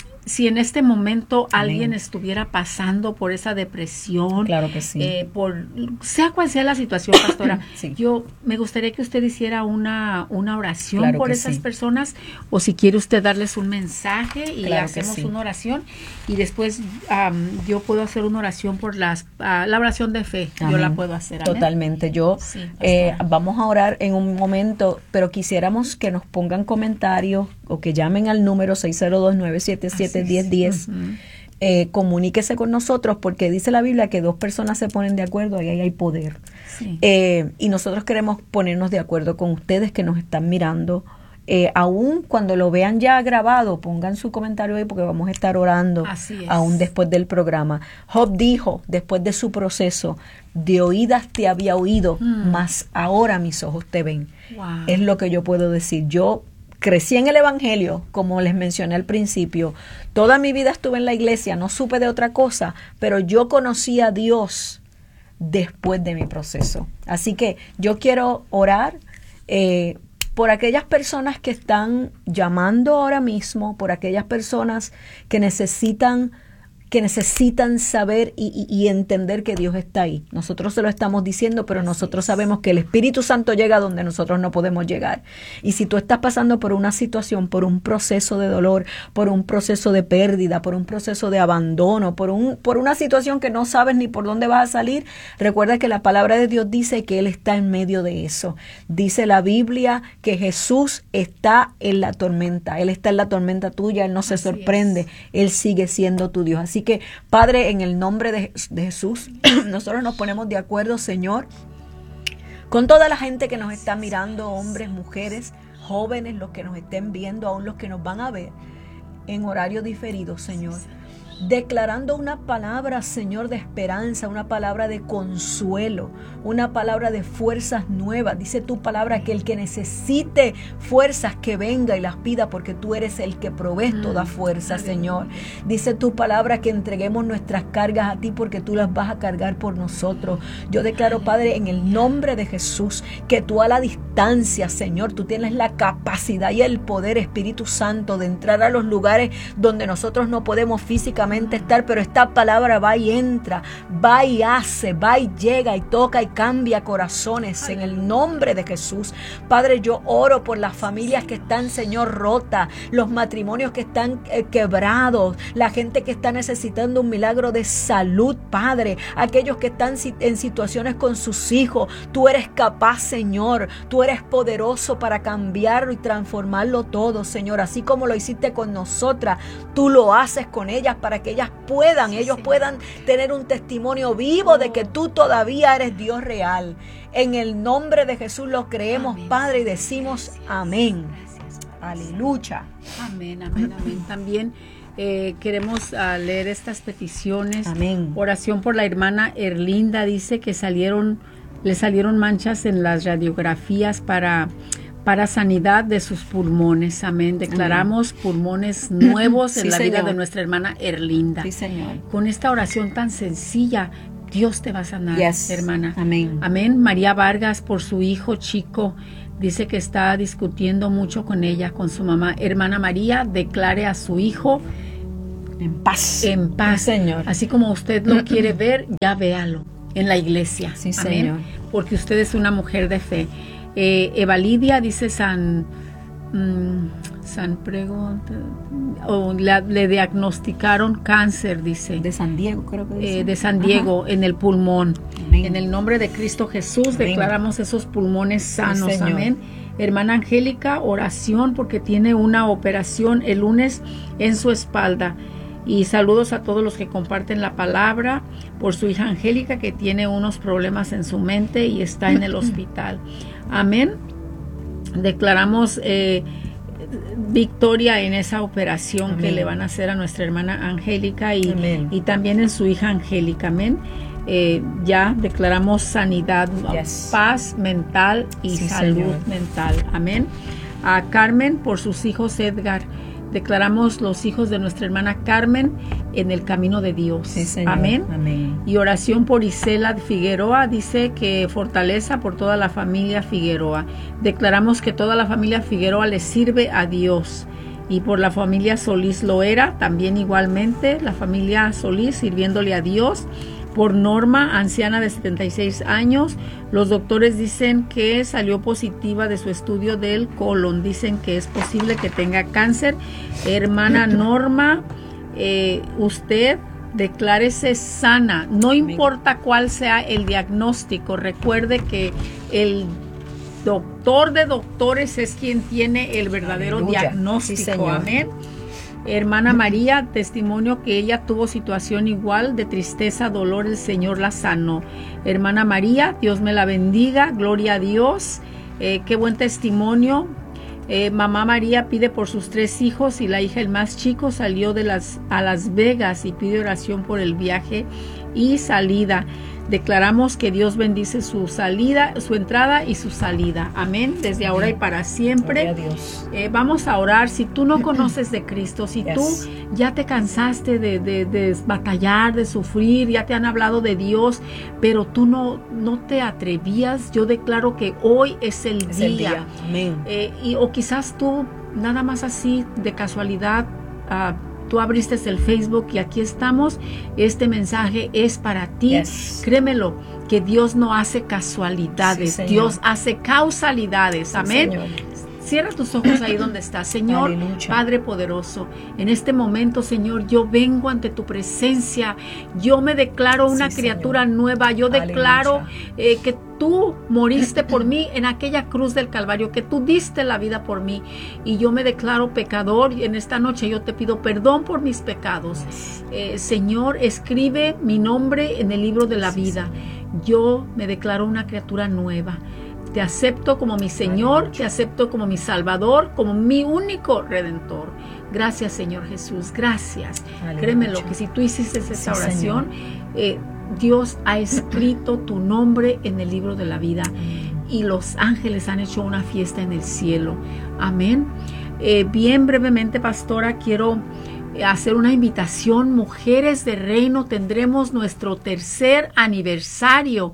Si en este momento Amén. alguien estuviera pasando por esa depresión, claro que sí. eh, por sea cual sea la situación, pastora, sí. yo me gustaría que usted hiciera una, una oración claro por esas sí. personas, o si quiere usted darles un mensaje y claro hacemos sí. una oración, y después um, yo puedo hacer una oración por las uh, la oración de fe. Amén. Yo la puedo hacer. ¿amén? Totalmente. Yo sí, eh, vamos a orar en un momento, pero quisiéramos que nos pongan comentarios o que llamen al número seis cero dos, nueve siete siete, diez diez. Uh-huh. eh, comuníquese con nosotros porque dice la Biblia que dos personas se ponen de acuerdo y ahí hay poder. Sí. Eh, y nosotros queremos ponernos de acuerdo con ustedes que nos están mirando. Eh, aún cuando lo vean ya grabado, pongan su comentario ahí porque vamos a estar orando aún después del programa. Job dijo, después de su proceso, de oídas te había oído, mm. mas ahora mis ojos te ven. Wow. Es lo que yo puedo decir. Yo crecí en el Evangelio, como les mencioné al principio. Toda mi vida estuve en la iglesia, no supe de otra cosa, pero yo conocí a Dios después de mi proceso. Así que yo quiero orar eh, por aquellas personas que están llamando ahora mismo, por aquellas personas que necesitan que necesitan saber y, y, y entender que Dios está ahí. Nosotros se lo estamos diciendo, pero nosotros sabemos que el Espíritu Santo llega donde nosotros no podemos llegar. Y si tú estás pasando por una situación, por un proceso de dolor, por un proceso de pérdida, por un proceso de abandono, por un por una situación que no sabes ni por dónde vas a salir, recuerda que la palabra de Dios dice que Él está en medio de eso. Dice la Biblia que Jesús está en la tormenta. Él está en la tormenta tuya, Él no se Así sorprende. es. Él sigue siendo tu Dios. Así Así que, Padre, en el nombre de, de Jesús, nosotros nos ponemos de acuerdo, Señor, con toda la gente que nos está mirando, hombres, mujeres, jóvenes, los que nos estén viendo, aún los que nos van a ver en horario diferido, Señor. Declarando una palabra, Señor, de esperanza, una palabra de consuelo, una palabra de fuerzas nuevas. Dice tu palabra que el que necesite fuerzas que venga y las pida porque tú eres el que provees toda fuerza, Señor. Dice tu palabra que entreguemos nuestras cargas a ti porque tú las vas a cargar por nosotros. Yo declaro, Padre, en el nombre de Jesús, que tú a la distancia, Señor, tú tienes la capacidad y el poder, Espíritu Santo, de entrar a los lugares donde nosotros no podemos físicamente estar, pero esta palabra va y entra, va y hace, va y llega y toca y cambia corazones en el nombre de Jesús. Padre, yo oro por las familias que están, Señor, rotas, los matrimonios que están eh, quebrados, la gente que está necesitando un milagro de salud, Padre, aquellos que están en situaciones con sus hijos. Tú eres capaz, Señor, tú eres poderoso para cambiarlo y transformarlo todo, Señor, así como lo hiciste con nosotras, tú lo haces con ellas para que ellas puedan, sí, ellos sí. puedan tener un testimonio vivo oh. de que tú todavía eres Dios real. En el nombre de Jesús lo creemos, amén. Padre, y decimos amén. Aleluya. Amén, amén, amén. También eh, queremos uh, leer estas peticiones. Amén. Oración por la hermana Erlinda. Dice que salieron, le salieron manchas en las radiografías para, para sanidad de sus pulmones. Amén. Declaramos amén. Pulmones nuevos sí, en la señor. Vida de nuestra hermana Erlinda. Sí, Señor. Con esta oración tan sencilla, Dios te va a sanar, yes. hermana. Amén. Amén. María Vargas, por su hijo chico, dice que está discutiendo mucho con ella, con su mamá. Hermana María, declare a su hijo en paz. En paz, sí, Señor. Así como usted lo quiere ver, ya véalo en la iglesia. Sí, amén. Señor. Porque usted es una mujer de fe. Eh, Eva Lidia dice San... Mmm, San Prego, o le, le diagnosticaron cáncer, dice. De San Diego, creo que dice. Eh, de San Diego, ajá. En el pulmón. Amén. En el nombre de Cristo Jesús, amén. Declaramos esos pulmones sanos, sí, amén. Hermana Angélica, oración porque tiene una operación el lunes en su espalda. Y saludos a todos los que comparten la palabra por su hija Angélica, que tiene unos problemas en su mente y está en el hospital. Amén. Declaramos eh, victoria en esa operación amén. Que le van a hacer a nuestra hermana Angélica y, y también en su hija Angélica. Amén. Eh, ya declaramos sanidad, yes. Paz mental y sí, salud señor. Mental. Amén. A Carmen por sus hijos Edgar. Declaramos los hijos de nuestra hermana Carmen en el camino de Dios. Sí, señor. Amén. Amén. Y oración por Isela Figueroa. Dice que fortaleza por toda la familia Figueroa. Declaramos que toda la familia Figueroa le sirve a Dios. Y por la familia Solís Loera, también igualmente, la familia Solís sirviéndole a Dios. Por Norma, anciana de setenta y seis años, los doctores dicen que salió positiva de su estudio del colon. Dicen que es posible que tenga cáncer. Hermana Norma, eh, usted declárese sana. No importa cuál sea el diagnóstico. Recuerde que el doctor de doctores es quien tiene el verdadero Aleluya. Diagnóstico. Sí, amén. Hermana María, testimonio que ella tuvo situación igual de tristeza, dolor, el Señor la sanó. Hermana María, Dios me la bendiga, gloria a Dios, eh, qué buen testimonio. Eh, mamá María pide por sus tres hijos y la hija, el más chico, salió de las, a Las Vegas y pide oración por el viaje y salida. Declaramos que Dios bendice su salida, su entrada y su salida. Amén. Desde amén. Ahora y para siempre. Eh, vamos a orar. Si tú no conoces de Cristo, si yes. tú ya te cansaste de, de, de batallar, de sufrir, ya te han hablado de Dios, pero tú no, no te atrevías, yo declaro que hoy es el es día. El día. Amén. Eh, y, o quizás tú, nada más así, de casualidad, uh, tú abriste el Facebook y aquí estamos. Este mensaje es para ti. Yes. Créemelo, que Dios no hace casualidades. Sí, Dios hace causalidades. Sí, amén. Señor. Cierra tus ojos ahí donde estás. Señor, aleluya. Padre poderoso, en este momento, Señor, yo vengo ante tu presencia. Yo me declaro una sí, criatura Señor. Nueva. Yo aleluya. Declaro eh, que tú moriste por mí en aquella cruz del Calvario, que tú diste la vida por mí. Y yo me declaro pecador. Y en esta noche yo te pido perdón por mis pecados. Eh, Señor, escribe mi nombre en el libro de la sí, vida. Señor. Yo me declaro una criatura nueva. Te acepto como mi Señor, te acepto como mi Salvador, como mi único Redentor. Gracias, Señor Jesús, gracias. Aleluya. Créemelo, que si tú hiciste esa sí, oración, eh, Dios ha escrito tu nombre en el libro de la vida y los ángeles han hecho una fiesta en el cielo. Amén. Eh, bien brevemente, pastora, quiero hacer una invitación. Mujeres de Reino, tendremos nuestro tercer aniversario.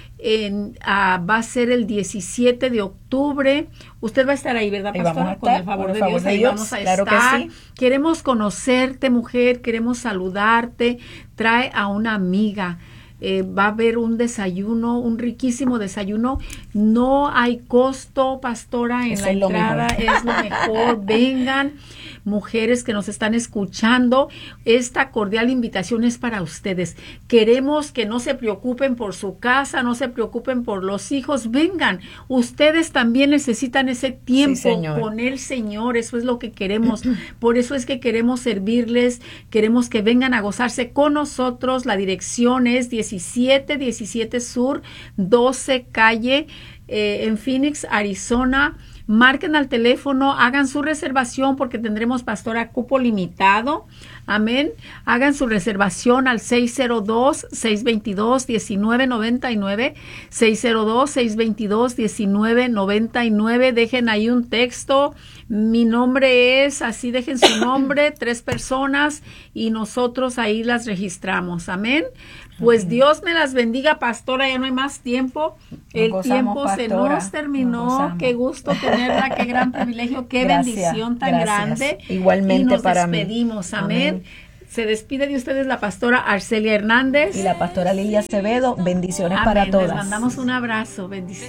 En, uh, va a ser el diecisiete de octubre. Usted va a estar ahí, ¿verdad, pastora? Estar, con el favor de Dios, ahí vamos a claro estar. Que sí. Queremos conocerte, mujer, queremos saludarte. Trae a una amiga. Eh, va a haber un desayuno, un riquísimo desayuno. No hay costo, pastora, en Eso la es entrada. Lo es lo mejor. Vengan, mujeres que nos están escuchando. Esta cordial invitación es para ustedes. Queremos que no se preocupen por su casa, no se preocupen por los hijos. Vengan, ustedes también necesitan ese tiempo sí, con el Señor. Eso es lo que queremos. Por eso es que queremos servirles. Queremos que vengan a gozarse con nosotros. La dirección es diecisiete diecisiete Sur, doce Calle, eh, en Phoenix, Arizona, marquen al teléfono, hagan su reservación porque tendremos pastor a cupo limitado. Amén. Hagan su reservación al seis cero dos, seis dos dos, uno nueve nueve nueve, seis cero dos, seis dos dos, uno nueve nueve nueve. Dejen ahí un texto. Mi nombre es, así dejen su nombre, tres personas y nosotros ahí las registramos. Amén. Pues okay. Dios me las bendiga, pastora, ya no hay más tiempo. Nos El gozamos, tiempo pastora. Se nos terminó. Nos qué gusto tenerla, qué gran privilegio, qué gracias, bendición tan gracias. Grande. Igualmente y nos para despedimos. mí. Amén. Amén. Se despide de ustedes la pastora Arcelia Hernández y la pastora Lilia Acevedo. Bendiciones Amén. para todas. Les mandamos un abrazo. Bendiciones.